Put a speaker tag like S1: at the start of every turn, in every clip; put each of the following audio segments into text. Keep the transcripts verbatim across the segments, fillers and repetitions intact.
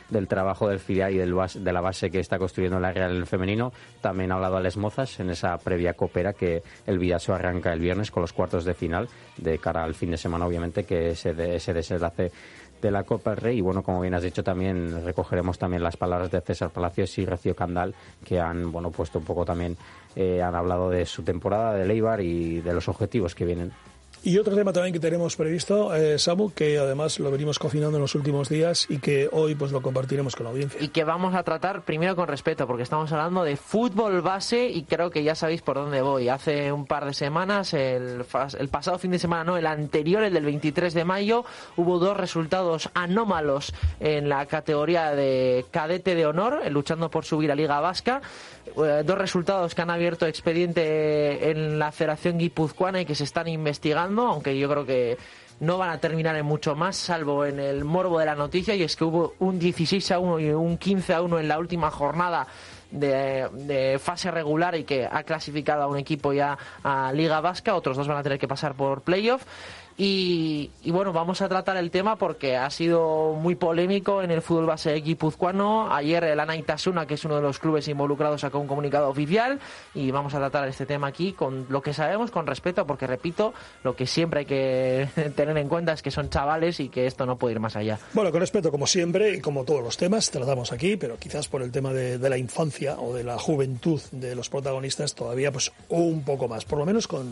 S1: del trabajo del filial y del base, de la base que está construyendo la Real en el femenino. También ha hablado a Les Mozas en esa previa copera que el Bidasoa arranca el viernes con los cuartos de final, de cara al fin de semana, obviamente, que ese, de, ese desenlace de la Copa del Rey. Y bueno, como bien has dicho, también recogeremos también las palabras de César Palacios y Rocío Candal, que han bueno puesto un poco también, eh, han hablado de su temporada, de Eibar y de los objetivos que vienen.
S2: Y otro tema también que tenemos previsto, eh, Samu, que además lo venimos cocinando en los últimos días y que hoy pues lo compartiremos con la audiencia.
S3: Y que vamos a tratar primero con respeto, porque estamos hablando de fútbol base y creo que ya sabéis por dónde voy. Hace un par de semanas, el, el pasado fin de semana, no, el anterior, el del veintitrés de mayo, hubo dos resultados anómalos en la categoría de cadete de honor, luchando por subir a Liga Vasca. Eh, dos resultados que han abierto expediente en la Federación Guipuzcoana y que se están investigando, aunque yo creo que no van a terminar en mucho más, salvo en el morbo de la noticia, y es que hubo un dieciséis a uno y un quince a uno en la última jornada de, de fase regular y que ha clasificado a un equipo ya a Liga Vasca. Otros dos van a tener que pasar por playoff. Y, y bueno, vamos a tratar el tema porque ha sido muy polémico en el fútbol base guipuzcoano. Ayer el Anaitasuna, que es uno de los clubes involucrados, sacó un comunicado oficial y vamos a tratar este tema aquí con lo que sabemos, con respeto, porque repito, lo que siempre hay que tener en cuenta es que son chavales y que esto no puede ir más allá.
S2: Bueno, con respeto, como siempre, y como todos los temas, tratamos aquí, pero quizás por el tema de, de la infancia o de la juventud de los protagonistas todavía pues un poco más, por lo menos con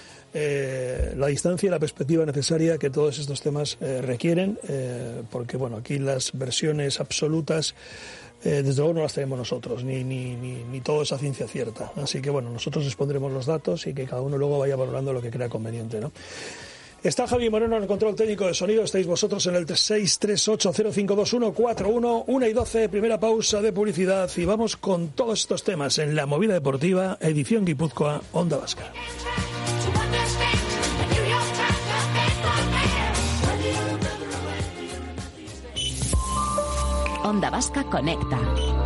S2: Eh, la distancia y la perspectiva necesaria que todos estos temas eh, requieren, eh, porque bueno, aquí las versiones absolutas eh, desde luego no las tenemos nosotros, ni, ni, ni, ni todo esa ciencia cierta, así que bueno, nosotros les pondremos los datos y que cada uno luego vaya valorando lo que crea conveniente, ¿no? Está Javi Moreno en el control técnico de sonido, estáis vosotros en el seis tres ocho cero cinco dos uno cuatro uno, una y doce, primera pausa de publicidad y vamos con todos estos temas en La Movida Deportiva, edición Guipúzcoa, Onda Vasca.
S4: Onda Vasca Conecta.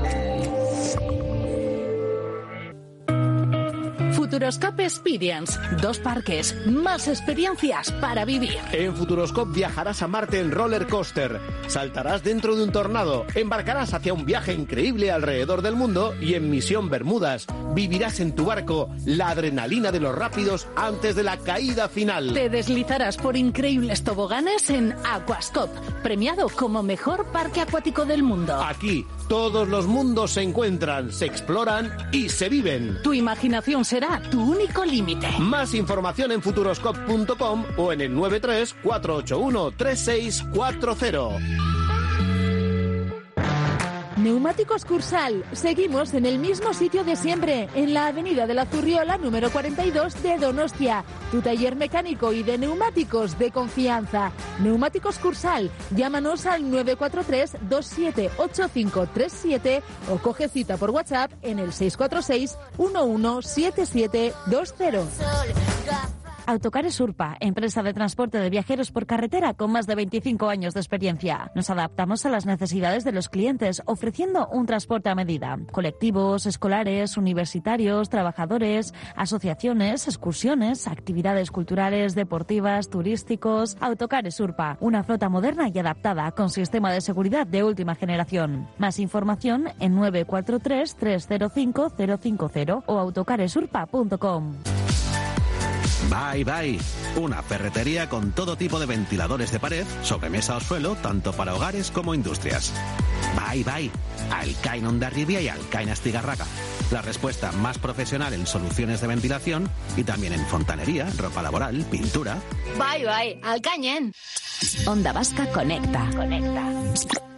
S4: Futuroscope Experience. Dos parques, más experiencias para vivir.
S5: En Futuroscope viajarás a Marte en roller coaster, saltarás dentro de un tornado, embarcarás hacia un viaje increíble alrededor del mundo y en Misión Bermudas vivirás en tu barco la adrenalina de los rápidos antes de la caída final.
S4: Te deslizarás por increíbles toboganes en Aquascope, premiado como mejor parque acuático del mundo.
S5: Aquí todos los mundos se encuentran, se exploran y se viven.
S4: Tu imaginación será tu único límite.
S5: Más información en futuroscope punto com o en el nueve tres cuatro ocho uno tres seis cuatro cero.
S6: Neumáticos Cursal. Seguimos en el mismo sitio de siempre, en la avenida de la Zurriola número cuarenta y dos de Donostia. Tu taller mecánico y de neumáticos de confianza. Neumáticos Cursal. Llámanos al nueve cuatro tres dos siete ocho cinco tres siete o coge cita por WhatsApp en el seis cuatro seis uno uno siete siete dos cero.
S7: Autocares Urpa, empresa de transporte de viajeros por carretera con más de veinticinco años de experiencia. Nos adaptamos a las necesidades de los clientes, ofreciendo un transporte a medida. Colectivos, escolares, universitarios, trabajadores, asociaciones, excursiones, actividades culturales, deportivas, turísticos. Autocares Urpa, una flota moderna y adaptada con sistema de seguridad de última generación. Más información en nueve cuatro tres tres cero cinco cero cinco cero o autocaresurpa punto com.
S8: Bye Bye, una ferretería con todo tipo de ventiladores de pared, sobremesa o suelo, tanto para hogares como industrias. Bye Bye, Alcain Hondarribia y Alcain Astigarraga. La respuesta más profesional en soluciones de ventilación y también en fontanería, ropa laboral, pintura.
S9: Bye Bye, Alcañen.
S4: Onda Vasca Conecta. Conecta.